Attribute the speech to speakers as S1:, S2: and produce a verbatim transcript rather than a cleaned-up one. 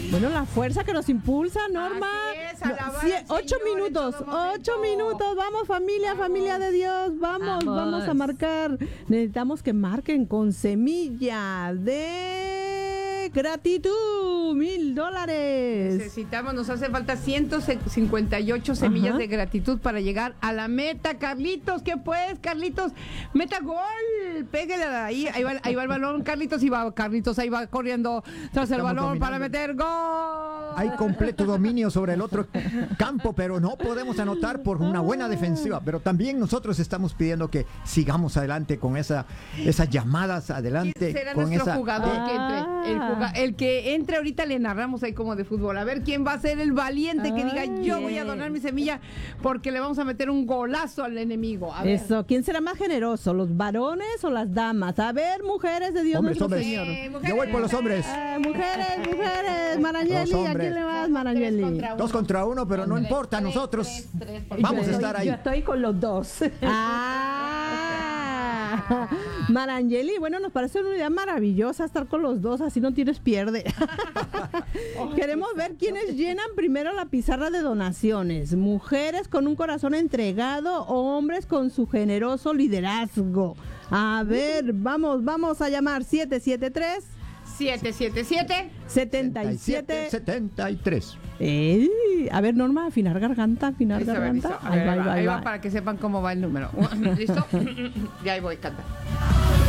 S1: Bueno, la fuerza que nos impulsa, Norma.
S2: Así es, alabar
S1: Sí,
S2: al
S1: ocho
S2: Señor en
S1: minutos,
S2: todo momento.
S1: ocho minutos. Vamos, familia,
S2: Vamos.
S1: familia de Dios. Vamos, vamos,
S3: Vamos.
S1: a marcar. Necesitamos que marquen con semilla de gratitud. Mil dólares.
S2: Necesitamos, nos hace falta ciento cincuenta y ocho semillas
S1: Ajá.
S2: de gratitud para llegar a la meta. Carlitos, ¿qué pues, Carlitos? Meta gol, pégale ahí, ahí va, ahí va el balón, Carlitos, y va, Carlitos ahí va corriendo tras el
S4: Estamos
S2: balón para
S4: dominando.
S2: meter gol.
S4: Hay completo dominio sobre el otro campo, pero no podemos anotar por una buena defensiva. Pero también nosotros estamos pidiendo que sigamos adelante con esa, esas llamadas adelante.
S2: ¿Quién será
S4: con
S2: nuestro
S4: esa,
S2: jugador
S1: Ah.
S2: que entre? El, juga- el que entre ahorita le narramos ahí como de fútbol. A ver quién va a ser el valiente que diga
S1: Ay,
S2: yo voy a
S1: bien.
S2: donar mi semilla porque le vamos a meter un golazo al enemigo. A ver.
S1: Eso, ¿quién será más generoso, los varones o las damas? A ver, mujeres de Dios
S4: Hombres,
S1: nuestro
S4: hombres.
S1: Señor.
S2: Eh, mujeres,
S4: Yo voy por los hombres.
S1: Eh, mujeres, mujeres, Marangeli,
S4: Los
S1: ¿a
S4: hombres.
S1: quién le vas,
S2: Tres
S1: Marangeli?
S2: contra
S4: Dos contra uno, pero no
S2: Tres,
S4: importa,
S2: tres,
S4: nosotros
S2: tres, tres, por
S4: vamos a
S3: Yo
S4: estar
S3: estoy-
S4: ahí.
S3: Yo estoy con los dos.
S1: Ah, Marangeli, bueno, nos parece una idea maravillosa estar con los dos, así no tienes pierde. Queremos ver quiénes llenan primero la pizarra de donaciones. Mujeres con un corazón entregado o hombres con su generoso liderazgo. A ver, vamos, vamos a llamar siete siete tres,
S2: siete siete siete.
S1: siete siete
S4: siete,
S1: siete.
S4: setenta y tres.
S1: Ey, a ver, Norma, afinar garganta, afinar
S2: Listo, a ver,
S1: garganta.
S2: listo. A
S1: Ahí
S2: ver,
S1: va, ahí va, ahí
S2: ahí va
S1: va.
S2: para que sepan cómo va el número. ¿Listo? Ya ahí voy, canta.